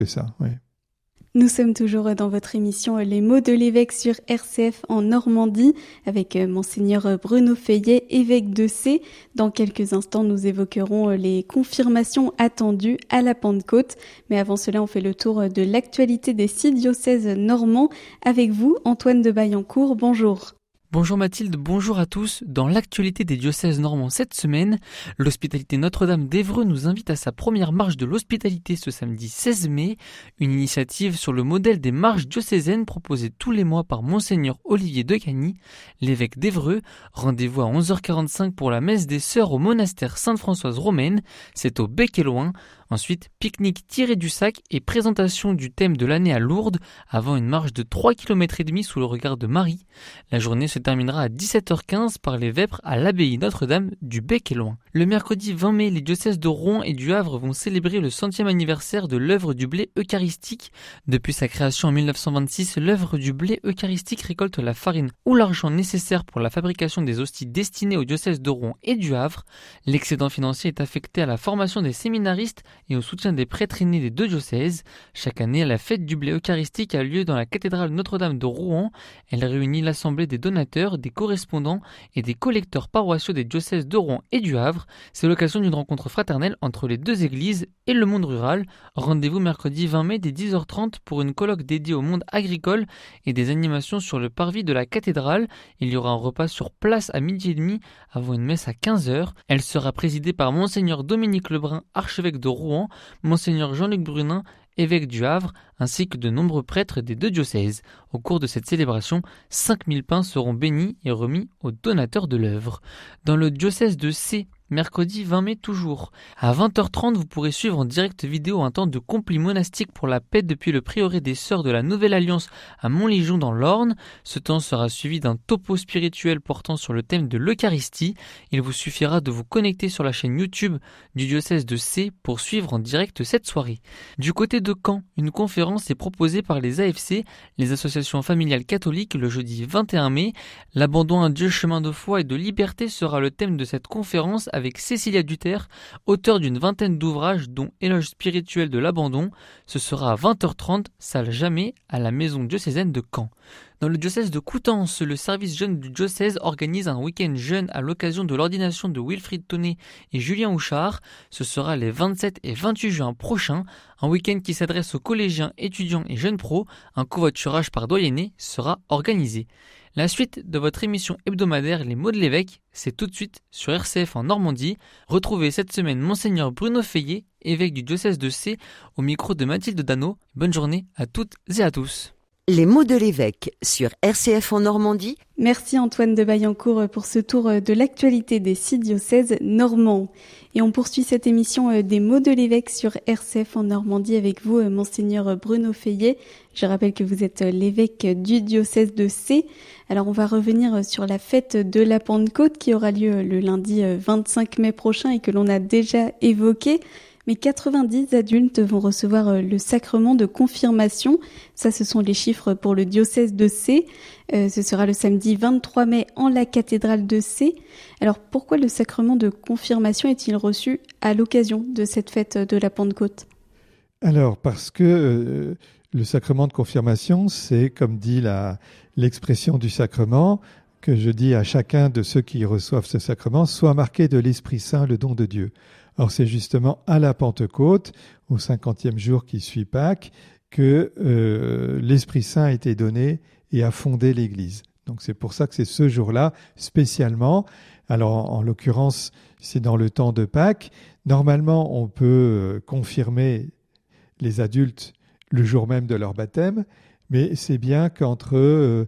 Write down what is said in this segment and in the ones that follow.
que ça, oui. Nous sommes toujours dans votre émission Les mots de l'évêque sur RCF en Normandie avec Monseigneur Bruno Feillet, évêque de Sées. Dans quelques instants, nous évoquerons les confirmations attendues à la Pentecôte. Mais avant cela, on fait le tour de l'actualité des 6 diocèses normands. Avec vous, Antoine de Baillancourt, bonjour. Bonjour Mathilde, bonjour à tous. Dans l'actualité des diocèses normands cette semaine, l'Hospitalité Notre-Dame d'Évreux nous invite à sa première marche de l'hospitalité ce samedi 16 mai, une initiative sur le modèle des marches diocésaines proposées tous les mois par Monseigneur Olivier de Cagny, l'évêque d'Évreux. Rendez-vous à 11h45 pour la messe des sœurs au monastère Sainte-Françoise romaine, c'est au Bec et Loin. Ensuite, pique-nique tiré du sac et présentation du thème de l'année à Lourdes avant une marche de 3,5 km sous le regard de Marie. La journée se terminera à 17h15 par les vêpres à l'abbaye Notre-Dame du Bec et Loin. Le mercredi 20 mai, les diocèses de Rouen et du Havre vont célébrer le 100e anniversaire de l'œuvre du blé eucharistique. Depuis sa création en 1926, l'œuvre du blé eucharistique récolte la farine ou l'argent nécessaire pour la fabrication des hosties destinées aux diocèses de Rouen et du Havre. L'excédent financier est affecté à la formation des séminaristes et au soutien des prêtres aînés des deux diocèses. Chaque année, la fête du blé eucharistique a lieu dans la cathédrale Notre-Dame de Rouen. Elle réunit l'assemblée des donateurs, des correspondants et des collecteurs paroissiaux des diocèses de Rouen et du Havre. C'est l'occasion d'une rencontre fraternelle entre les deux églises et le monde rural. Rendez-vous mercredi 20 mai dès 10h30 pour une colloque dédiée au monde agricole et des animations sur le parvis de la cathédrale. Il y aura un repas sur place à 12h30 avant une messe à 15h. Elle sera présidée par Monseigneur Dominique Lebrun, archevêque de Rouen, Monseigneur Jean-Luc Brunin, évêque du Havre, ainsi que de nombreux prêtres des deux diocèses. Au cours de cette célébration, 5000 pains seront bénis et remis aux donateurs de l'œuvre. Dans le diocèse de Sées, mercredi 20 mai toujours. À 20h30, vous pourrez suivre en direct vidéo un temps de complis monastique pour la paix depuis le prieuré des Sœurs de la Nouvelle Alliance à Montligeon dans l'Orne. Ce temps sera suivi d'un topo spirituel portant sur le thème de l'Eucharistie. Il vous suffira de vous connecter sur la chaîne YouTube du diocèse de Sées pour suivre en direct cette soirée. Du côté de Caen, une conférence est proposée par les AFC, les associations familiales catholiques, le jeudi 21 mai. L'abandon à Dieu, chemin de foi et de liberté sera le thème de cette conférence avec Cécilia Duter, auteure d'une vingtaine d'ouvrages dont Éloge spirituel de l'abandon. Ce sera à 20h30, salle Jamais, à la maison diocésaine de Caen. Dans le diocèse de Coutances, le service jeune du diocèse organise un week-end jeune à l'occasion de l'ordination de Wilfried Tonnet et Julien Houchard. Ce sera les 27 et 28 juin prochains. Un week-end qui s'adresse aux collégiens, étudiants et jeunes pros. Un covoiturage par doyenné sera organisé. La suite de votre émission hebdomadaire Les mots de l'évêque, c'est tout de suite sur RCF en Normandie. Retrouvez cette semaine Monseigneur Bruno Feillet, évêque du diocèse de Sées, au micro de Mathilde Dano. Bonne journée à toutes et à tous. Les mots de l'évêque sur RCF en Normandie. Merci Antoine de Baillancourt pour ce tour de l'actualité des 6 diocèses normands. Et on poursuit cette émission des mots de l'évêque sur RCF en Normandie avec vous, Monseigneur Bruno Feillet. Je rappelle que vous êtes l'évêque du diocèse de Sées. Alors on va revenir sur la fête de la Pentecôte qui aura lieu le lundi 25 mai prochain et que l'on a déjà évoqué. Mais 90 adultes vont recevoir le sacrement de confirmation. Ça, ce sont les chiffres pour le diocèse de Sées. Ce sera le samedi 23 mai en la cathédrale de Sées. Alors, pourquoi le sacrement de confirmation est-il reçu à l'occasion de cette fête de la Pentecôte ? Alors, parce que le sacrement de confirmation, c'est, comme dit l'expression du sacrement, que je dis à chacun de ceux qui reçoivent ce sacrement, soit marqué de l'Esprit Saint, le don de Dieu. Or, c'est justement à la Pentecôte, au 50e jour qui suit Pâques, que l'Esprit Saint a été donné et a fondé l'Église. Donc, c'est pour ça que c'est ce jour-là, spécialement. Alors, en l'occurrence, c'est dans le temps de Pâques. Normalement, on peut confirmer les adultes le jour même de leur baptême, mais c'est bien qu'entre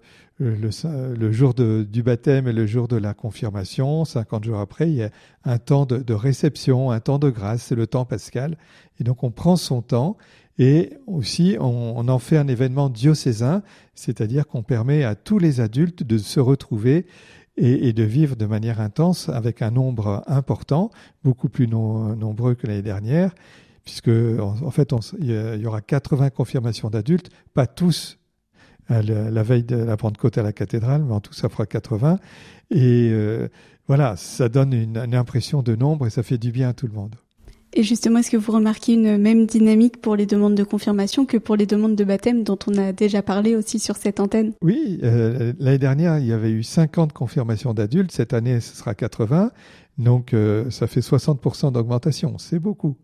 le jour du baptême et le jour de la confirmation, 50 jours après, il y a un temps de réception, un temps de grâce, c'est le temps pascal. Et donc on prend son temps et aussi on en fait un événement diocésain, c'est-à-dire qu'on permet à tous les adultes de se retrouver et de vivre de manière intense avec un nombre important, beaucoup plus nombreux que l'année dernière, puisque en fait il y aura 80 confirmations d'adultes, pas tous la veille de la Pentecôte à la cathédrale, mais en tout ça fera 80. Et voilà, ça donne une impression de nombre et ça fait du bien à tout le monde. Et justement, est-ce que vous remarquez une même dynamique pour les demandes de confirmation que pour les demandes de baptême dont on a déjà parlé aussi sur cette antenne? Oui, l'année dernière, il y avait eu 50 confirmations d'adultes. Cette année, ce sera 80. Donc, ça fait 60% d'augmentation. C'est beaucoup.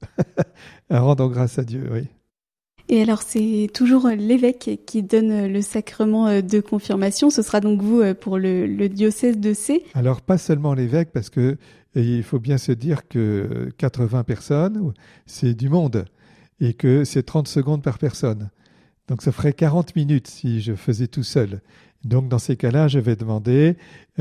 À rendre grâce à Dieu, oui. Et alors, c'est toujours l'évêque qui donne le sacrement de confirmation. Ce sera donc vous pour le diocèse de C. Alors, pas seulement l'évêque, parce que il faut bien se dire que 80 personnes, c'est du monde, et que c'est 30 secondes par personne. Donc, ça ferait 40 minutes si je faisais tout seul. Donc, dans ces cas-là, je vais demander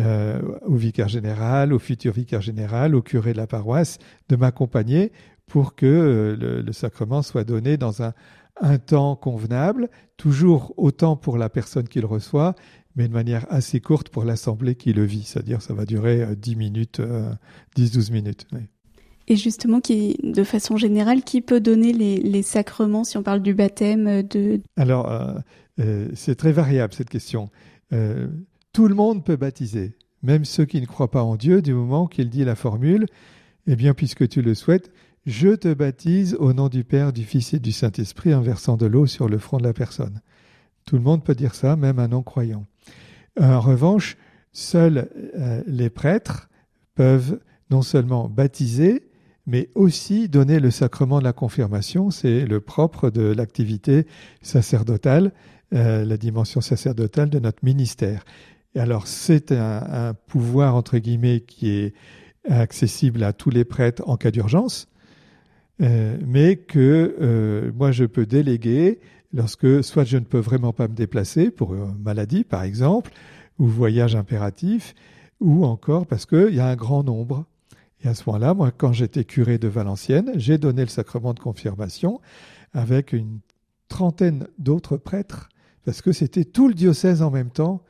au vicaire général, au futur vicaire général, au curé de la paroisse, de m'accompagner pour que le sacrement soit donné dans un temps convenable, toujours autant pour la personne qui le reçoit, mais de manière assez courte pour l'assemblée qui le vit. C'est-à-dire ça va durer 10 minutes, 10-12 minutes. Oui. Et justement, de façon générale, qui peut donner les sacrements si on parle du baptême Alors, c'est très variable cette question. Tout le monde peut baptiser, même ceux qui ne croient pas en Dieu, du moment qu'il dit la formule « Eh bien, puisque tu le souhaites, je te baptise au nom du Père, du Fils et du Saint-Esprit en versant de l'eau sur le front de la personne. » Tout le monde peut dire ça, même un non-croyant. En revanche, seuls les prêtres peuvent non seulement baptiser, mais aussi donner le sacrement de la confirmation. C'est le propre de l'activité sacerdotale, la dimension sacerdotale de notre ministère. Et alors, c'est un pouvoir, entre guillemets, qui est accessible à tous les prêtres en cas d'urgence, mais que moi, je peux déléguer lorsque soit je ne peux vraiment pas me déplacer pour maladie, par exemple, ou voyage impératif, ou encore parce qu'il y a un grand nombre. Et à ce moment-là, moi, quand j'étais curé de Valenciennes, j'ai donné le sacrement de confirmation avec une trentaine d'autres prêtres, parce que c'était tout le diocèse en même temps.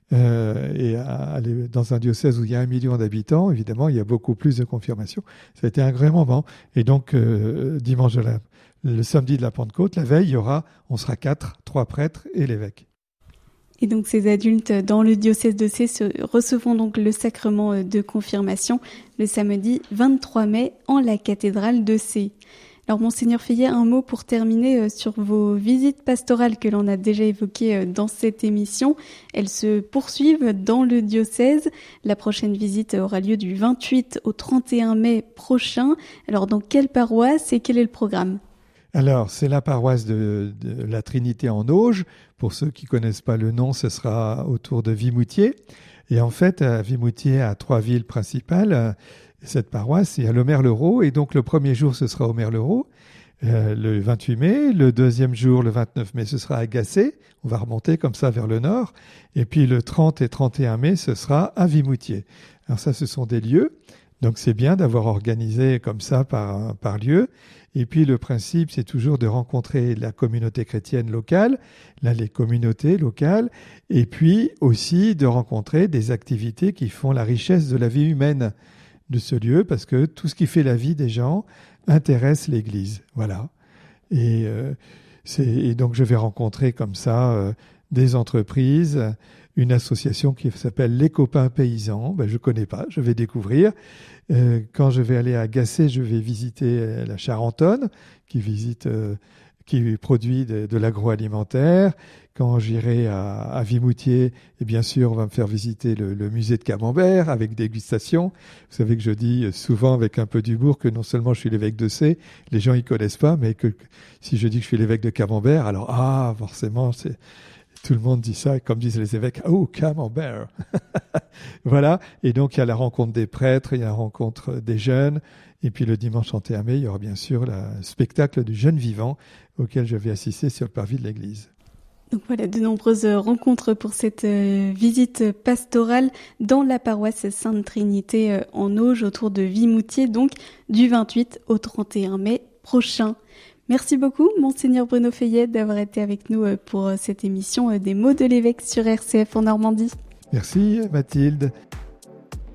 Et dans un diocèse où il y a 1 million d'habitants, évidemment, il y a beaucoup plus de confirmations. Ça a été un grand moment. Et donc, dimanche le samedi de la Pentecôte, la veille, on sera 4, 3 prêtres et l'évêque. Et donc ces adultes dans le diocèse de C recevront donc le sacrement de confirmation le samedi 23 mai en la cathédrale de C. Alors Monseigneur Feillet, un mot pour terminer sur vos visites pastorales que l'on a déjà évoquées dans cette émission. Elles se poursuivent dans le diocèse. La prochaine visite aura lieu du 28 au 31 mai prochain. Alors dans quelle paroisse et quel est le programme ? Alors, c'est la paroisse de la Trinité en Auge. Pour ceux qui ne connaissent pas le nom, ce sera autour de Vimoutier. Et en fait, à Vimoutier, à 3 villes principales, cette paroisse, il y a Omer-le-Raux. Et donc, le premier jour, ce sera Omer-le-Raux, le 28 mai. Le deuxième jour, le 29 mai, ce sera à Gacé. On va remonter comme ça vers le nord. Et puis, le 30 et 31 mai, ce sera à Vimoutier. Alors ça, ce sont des lieux. Donc, c'est bien d'avoir organisé comme ça par lieu. Et puis le principe, c'est toujours de rencontrer la communauté chrétienne locale, là les communautés locales, et puis aussi de rencontrer des activités qui font la richesse de la vie humaine de ce lieu, parce que tout ce qui fait la vie des gens intéresse l'Église. Voilà. Et donc je vais rencontrer comme ça des entreprises, une association qui s'appelle Les Copains Paysans. Je ne connais pas, je vais découvrir. Quand je vais aller à Gacé, je vais visiter la Charentonne, qui produit de l'agroalimentaire. Quand j'irai à Vimoutier, et bien sûr, on va me faire visiter le musée de Camembert avec dégustation. Vous savez que je dis souvent avec un peu d'humour que non seulement je suis l'évêque de C, les gens y connaissent pas, mais que si je dis que je suis l'évêque de Camembert, alors forcément, tout le monde dit ça, comme disent les évêques, « Oh, Camembert !» Voilà, et donc il y a la rencontre des prêtres, il y a la rencontre des jeunes, et puis le dimanche 31 mai, il y aura bien sûr le spectacle du jeune vivant auquel je vais assister sur le parvis de l'église. Donc voilà, de nombreuses rencontres pour cette visite pastorale dans la paroisse Sainte-Trinité en Auge, autour de Vimoutier, donc du 28 au 31 mai prochain. Merci beaucoup, Monseigneur Bruno Feillet, d'avoir été avec nous pour cette émission des mots de l'évêque sur RCF en Normandie. Merci, Mathilde.